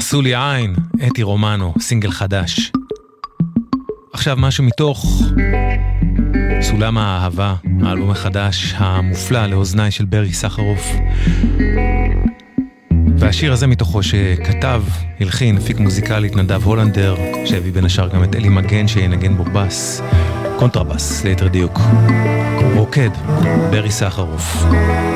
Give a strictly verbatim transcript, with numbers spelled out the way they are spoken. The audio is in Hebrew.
עשו לי עין, אתי רומנו, סינגל חדש. עכשיו משהו מתוך סולם האהבה, האלבום החדש המופלא לאוזני של ברי סחרוף. והשיר הזה מתוכו שכתב, הלחין, הפיק מוזיקלית נדב הולנדר, שהביא בין השאר גם את אלי מגן שינגן בו בס, קונטרבס ליתר דיוק. רוקד, ברי סחרוף.